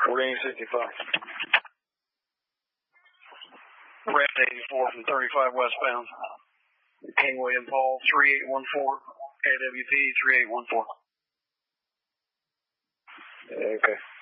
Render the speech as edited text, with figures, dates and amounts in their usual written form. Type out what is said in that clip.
1465. Red 84 from 35 westbound. King William Paul 3814. AWP 3814. Okay.